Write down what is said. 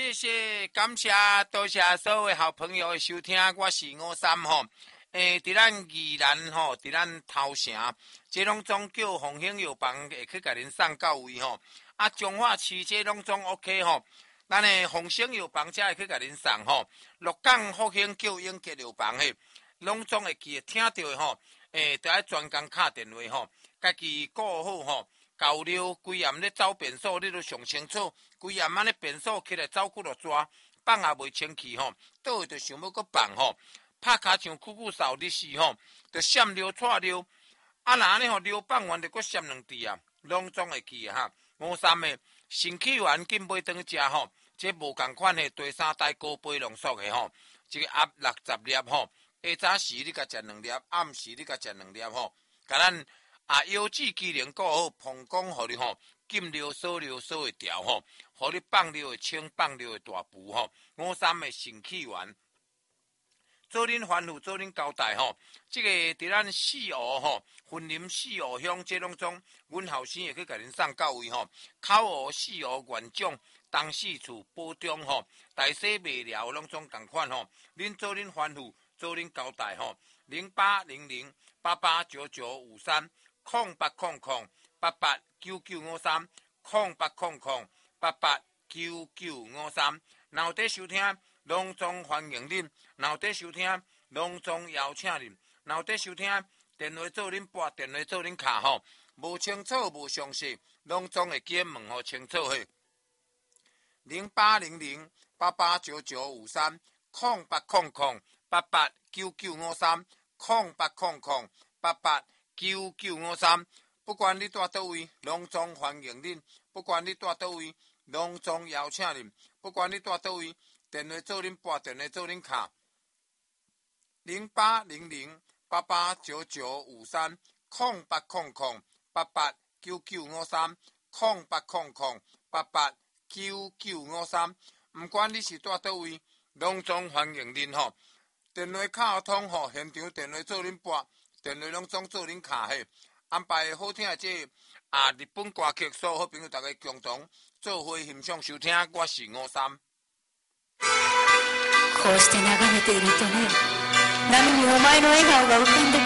谢谢，感谢，多谢所有的好朋友的收听，我是53吼。伫咱宜兰吼，伫咱头城，这拢总叫凤兴药房会去甲恁送到位吼。啊，彰化市这拢总 OK 吼。咱的凤兴药房才会去甲恁送吼。鹿港复兴叫永吉药房嘿，拢总会记听到的吼。就爱专工敲电话吼，家己顾好吼。交流规暗咧走便所，你都上清楚。规暗安尼便所起来走骨落抓，放也袂清气吼。倒位就想要搁放吼，拍骹像久久扫你死吼，就闪溜错溜。啊，若安尼吼溜放完就搁闪两滴啊，拢总会记哈。53的身气丸紧买转去食吼，这无共款的第三代高杯浓缩的吼，一个压60粒吼。下早时你甲食2粒，暗时你甲食2粒吼，甲咱。腰子机能顾好，膀胱互你吼，禁尿少会调吼，互你放尿会清，放尿会大补吼。53的肾气丸，做恁吩咐，做恁交代吼。这个伫咱四湖吼，云林四湖乡这拢种，阮后生会去甲恁送到位吼。口湖四湖县长，东四处保中吼，大小未了拢总共款吼。恁做恁吩咐，做恁交代吼。0800889953。0800889953 0800889953，若有在收听，拢总欢迎恁；若有在收听，拢总邀请恁；若有在收听，电话做恁拨，电话做恁卡吼，无清楚无详细，拢总会记问互清楚嘿。0800889953 0800889953 0800889953，不管你住倒位，拢总欢迎恁；不管你住倒位，拢总邀请恁；不管你住倒位，电话做恁拨，电话做恁卡。0800889953 0800889953 0800889953，不管你是住倒位，拢总欢迎恁吼。电话卡通吼，现场电话做恁拨。电话拢总做恁卡嘿，安排好听的这日本歌曲，所有好朋友大家共同做伙欣赏收听。我是53。 こうして眺めているとね、波にお前の笑顔が浮かんで